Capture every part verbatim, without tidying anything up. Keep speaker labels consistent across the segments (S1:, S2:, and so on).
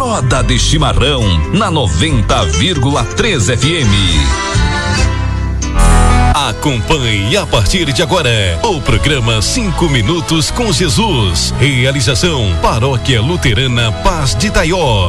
S1: Roda de Chimarrão na noventa vírgula três F M. Acompanhe a partir de agora o programa Cinco Minutos com Jesus. Realização Paróquia Luterana Paz de Itaió.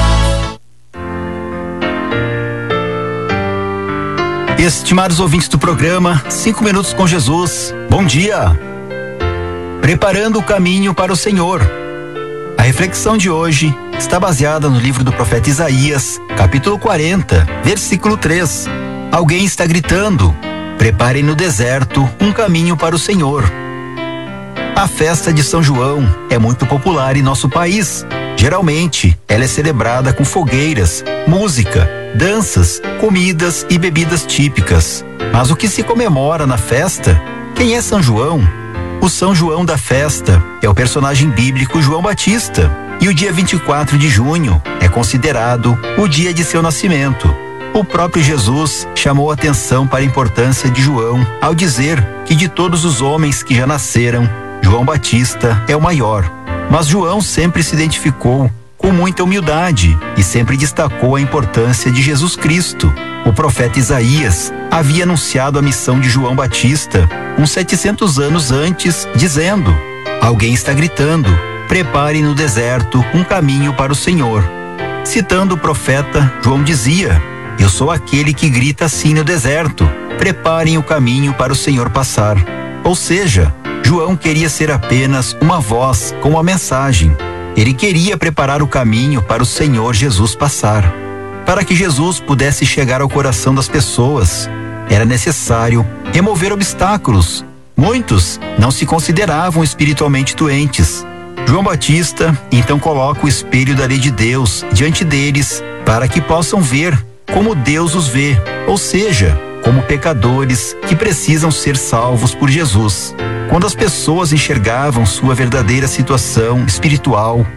S2: Estimados ouvintes do programa Cinco Minutos com Jesus, bom dia! Preparando o caminho para o Senhor. A reflexão de hoje está baseada no livro do profeta Isaías, capítulo quarenta, versículo três. Alguém está gritando: preparem no deserto um caminho para o Senhor. A festa de São João é muito popular em nosso país. Geralmente, ela é celebrada com fogueiras, música, danças, comidas e bebidas típicas. Mas o que se comemora na festa? Quem é São João? O São João da festa é o personagem bíblico João Batista. E o dia vinte e quatro de junho é considerado o dia de seu nascimento. O próprio Jesus chamou atenção para a importância de João ao dizer que de todos os homens que já nasceram, João Batista é o maior. Mas João sempre se identificou com muita humildade e sempre destacou a importância de Jesus Cristo. O profeta Isaías havia anunciado a missão de João Batista uns setecentos anos antes, dizendo: alguém está gritando, prepare no deserto um caminho para o Senhor. Citando o profeta, João dizia: eu sou aquele que grita assim no deserto, preparem o caminho para o Senhor passar. Ou seja, João queria ser apenas uma voz com uma mensagem. Ele queria preparar o caminho para o Senhor Jesus passar. Para que Jesus pudesse chegar ao coração das pessoas, era necessário remover obstáculos. Muitos não se consideravam espiritualmente doentes. João Batista então coloca o espelho da lei de Deus diante deles para que possam ver como Deus os vê, ou seja, como pecadores que precisam ser salvos por Jesus. Quando as pessoas enxergavam sua verdadeira situação espiritual,